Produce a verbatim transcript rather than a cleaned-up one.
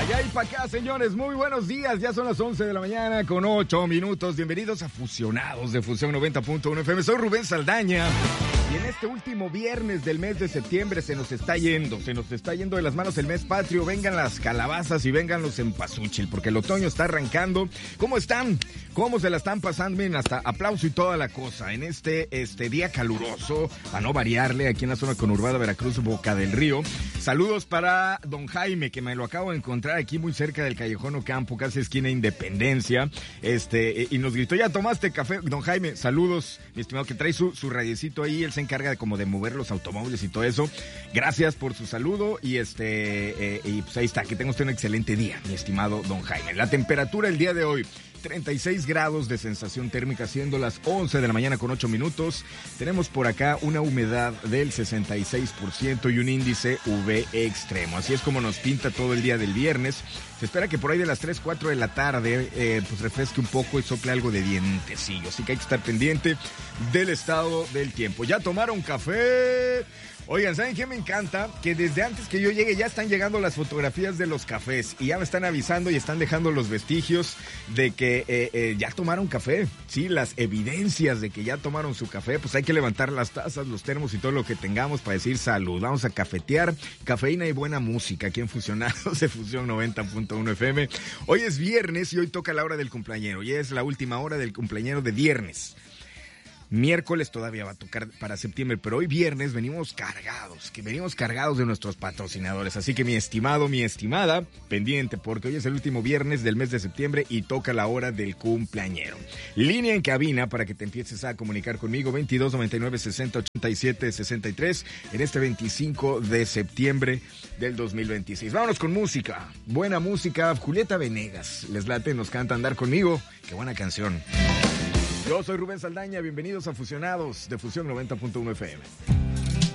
allá y para acá, señores, muy buenos días. Ya son las once de la mañana con ocho minutos. Bienvenidos a Fusionados de Fusión noventa punto uno F M. Soy Rubén Saldaña. Y en este último viernes del mes de septiembre se nos está yendo, se nos está yendo de las manos el mes patrio. Vengan las calabazas y vengan los cempasúchil, porque el otoño está arrancando. ¿Cómo están? ¿Cómo se la están pasando? Miren, hasta aplauso y toda la cosa. En este, este día caluroso, a no variarle, aquí en la zona conurbada Veracruz, Boca del Río. Saludos para don Jaime, que me lo acabo de encontrar aquí muy cerca del Callejón Ocampo, casi esquina Independencia. Este, y nos gritó, ¿ya tomaste café? Don Jaime, saludos, mi estimado, que trae su, su radiecito ahí. Él se encarga de como de mover los automóviles y todo eso. Gracias por su saludo y este eh, y pues ahí está, que tenga usted un excelente día, mi estimado don Jaime. La temperatura el día de hoy, treinta y seis grados de sensación térmica, siendo las once de la mañana con ocho minutos. Tenemos por acá una humedad del sesenta y seis por ciento y un índice U V extremo. Así es como nos pinta todo el día del viernes. Se espera que por ahí de las tres, cuatro de la tarde eh, pues refresque un poco y sople algo de dientecillo. Así que hay que estar pendiente del estado del tiempo. ¿Ya tomaron café? Oigan, ¿saben qué me encanta? Que desde antes que yo llegue ya están llegando las fotografías de los cafés y ya me están avisando y están dejando los vestigios de que eh, eh, ya tomaron café. Sí, las evidencias de que ya tomaron su café. Pues hay que levantar las tazas, los termos y todo lo que tengamos para decir salud. Vamos a cafetear, cafeína y buena música aquí en Fusionados de Fusión noventa punto uno F M. Hoy es viernes y hoy toca la hora del cumpleañero. Ya es la última hora del cumpleañero de viernes. Miércoles todavía va a tocar para septiembre, pero hoy viernes venimos cargados, que venimos cargados de nuestros patrocinadores. Así que mi estimado, mi estimada, pendiente, porque hoy es el último viernes del mes de septiembre y toca la hora del cumpleañero. Línea en cabina para que te empieces a comunicar conmigo, veintidós noventa y nueve sesenta ochenta y siete sesenta y tres, en este veinticinco de septiembre del dos mil veintiséis. Vámonos con música, buena música. Julieta Venegas, les late, nos canta Andar Conmigo. Qué buena canción. Yo soy Rubén Saldaña, bienvenidos a Fusionados de Fusión noventa punto uno F M.